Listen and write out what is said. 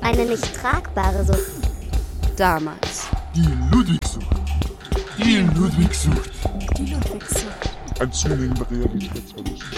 Eine nicht tragbare Sucht. Damals. Die Ludwigsucht. Die Ludwigsucht. Die Ludwigsucht. Ein zunehmender Realitätsverlust.